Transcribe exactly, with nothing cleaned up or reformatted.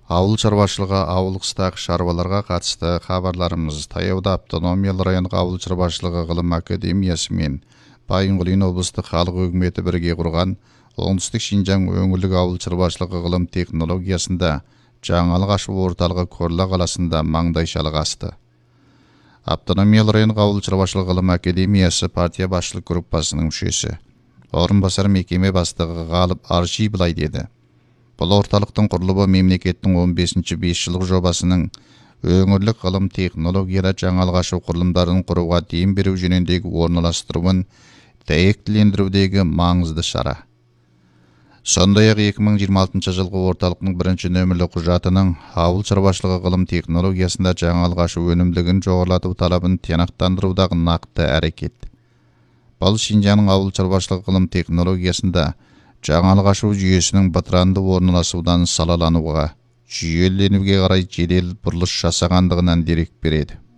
Ауыл шаруашылығы ауылдық шаруаларға қатысты хабарларымыз таяуда автономиялы райондық ауыл шаруашылығы ғылым академиясы мен Байынқұлин облыстық халық өкіметі бірге құрған оңтүстік Шинжаң өңірлік ауыл шаруашылығы ғылым технологиясында жаңалық ашу орталығы Корла қаласында маңдайшалық асты. Автономиялы райондық ауыл шаруашылығы ғылым академиясы партия басшылық группасының мүшесі, орынбасар мекеме бастығы Ғалып Арши былай деді: Бұл орталықтың құрылуы мемлекеттің он бесінші бесжылдық жобасының өңірлік ғылым технологиялар жаңалық ашу құрылымдарын құруға дем беру жөніндегі орналастыруын дәйектілендірудегі маңызды шара. Сондай-ақ екі мың жиырма алтыншы жылғы орталықтың бірінші нөмірлі құжатының ауыл шаруашылығы ғылым технологиясында жаңалық ашу өнімділігін жоғарылату талабын тиянақтандырудағы нақты әрекет. Бұл Шинжаңның ауыл шаруашылығы ғылым технологиясында жаңалық ашу жүйесінің бытыранды орналасудан салалануға, жүйеленуге қарай жедел бұрылыс жасағандығынан дерек береді.